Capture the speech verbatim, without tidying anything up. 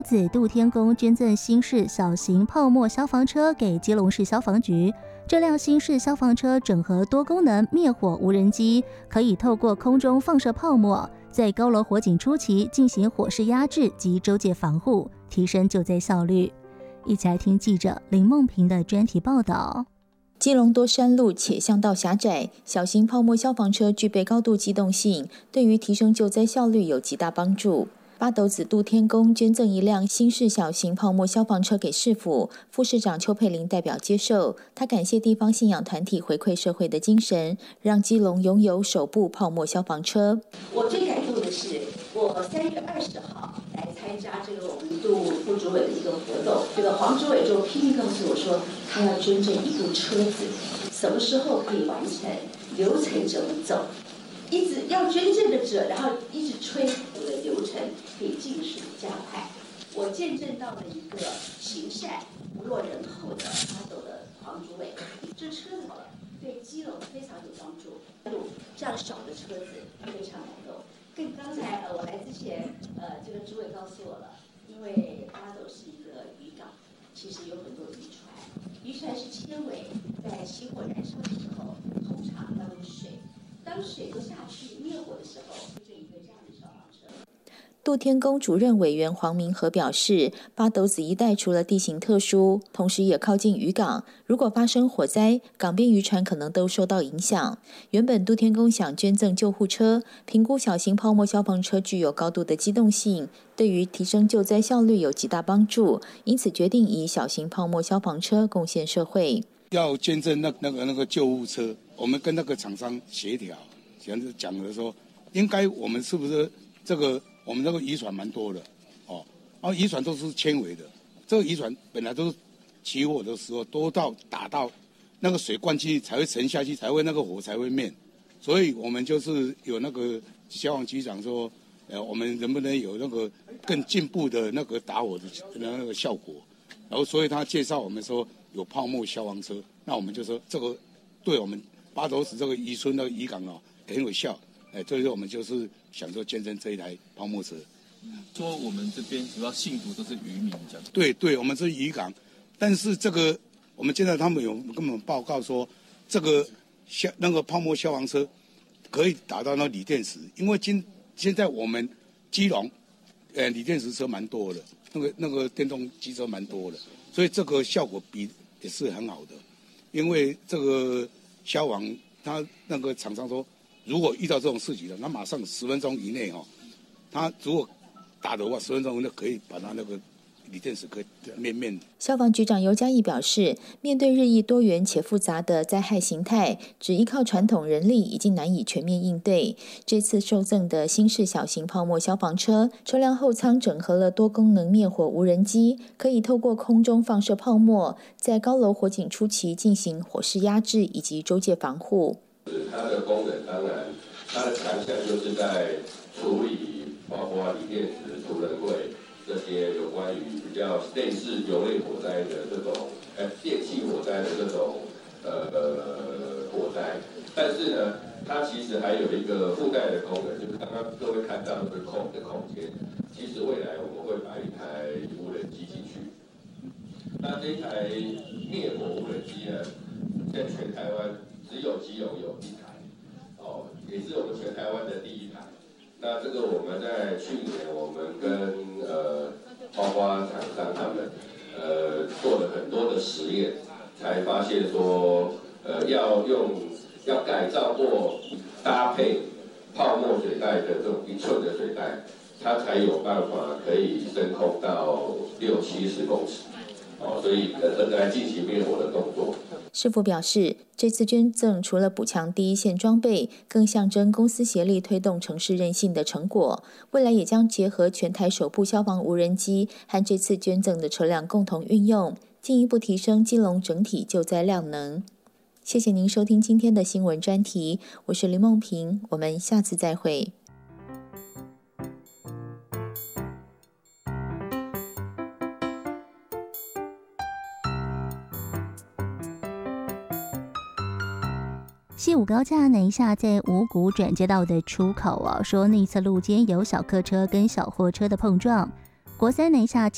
子杜天宫捐赠新式小型泡沫消防车给基隆市消防局。这辆新式消防车整合多功能灭火无人机，可以透过空中放射泡沫，在高楼火警初期进行火势压制及周界防护，提升救灾效率。一起来听记者林梦平的专题报道。 基隆多山路且巷道狭窄，小型泡沫消防车具备高度机动性，对于提升救灾效率有极大帮助。八斗子杜天宫捐赠一辆新式小型泡沫消防车给市府，副市长邱佩玲代表接受。他感谢地方信仰团体回馈社会的精神，让基隆拥有首部泡沫消防车。 我最感动的是，我三月二十号来参加这个我们杜副主委的一个活动，这个黄主委就拼命告诉我说，他要捐赠一部车子，什么时候可以完成，流程怎么走，一直要捐赠的者，然后一直催我的流程可以尽速加快。我见证到了一个行善不落人后的阿斗的黄主委，这车子对基隆非常有帮助。这样小的车子非常感动。跟刚才呃我来之前，呃这个主委告诉我了，因为阿斗是一个渔港，其实有很多渔船，渔船是纤维，在起火燃烧的时候，通常要用水。当水都下去灭火的时候，就一个这样的消防车。 杜天宫主任委员黄明和表示，八斗子一带除了地形特殊，同时也靠近渔港，如果发生火灾，港边渔船可能都受到影响。原本杜天宫想捐赠救护车，评估小型泡沫消防车具有高度的机动性，对于提升救灾效率有极大帮助，因此决定以小型泡沫消防车贡献社会。 要捐赠那那个那个救护车，我们跟那个厂商协调，讲讲的说，应该我们是不是这个我们那个渔船蛮多的哦，然后渔船都是纤维的，这个渔船本来都是起火的时候都到打到那个水灌进去才会沉下去，才会那个火才会灭，所以我们就是有那个消防局长说，呃，我们能不能有那个更进步的那个打火的那个效果，然后所以他介绍我们说。有泡沫消防车，那我们就说这个对我们八斗子这个渔村的渔港哦很有效，哎，所以说我们就是想说捐赠这一台泡沫车。 说我们这边主要信徒都是渔民这样。 对对，我们是渔港，但是这个我们现在他们有跟我们报告说，这个消那个泡沫消防车可以达到那锂电池，因为今现在我们基隆，呃，锂电池车蛮多的，那个那个电动机车蛮多的。所以这个效果比也是很好的，因为这个消防他那个厂商说，如果遇到这种事情了，那马上十分钟以内哦，他如果打的话，十分钟以内可以把他那个锂电池可以面面。 消防局长尤嘉义表示，面对日益多元且复杂的灾害形态，只依靠传统人力已经难以全面应对。这次受赠的新式小型泡沫消防车，车辆后舱整合了多功能灭火无人机，可以透过空中放射泡沫，在高楼火警初期进行火势压制以及周界防护。 它的功能当然，它的强项就是在处理包括锂电池、储能柜。这些有关于比较类似油类火灾的这种，呃，电气火灾的这种呃火灾，但是呢，它其实还有一个附带的功能，就是刚刚各位看到的空的空间，其实未来我们会把一台无人机进去。那这一台灭火无人机呢，在全台湾只有基隆有一台，哦，也是我们全台湾的第一台。那这个我们在去年，我们跟呃包括厂商他们呃做了很多的实验，才发现说呃要用要改造或搭配泡沫水袋的这种一寸的水袋，它才有办法可以升空到六七十公尺。哦，所以呃来进行灭火的动作。 市府表示，这次捐赠除了补强第一线装备，更象征公私协力推动城市韧性的成果。未来也将结合全台首部消防无人机和这次捐赠的车辆共同运用，进一步提升基隆整体救灾量能。谢谢您收听今天的新闻专题，我是林梦萍，我们下次再会。 西武高架南下在五股转接道的出口啊，说内侧路肩有小客车跟小货车的碰撞。国三南下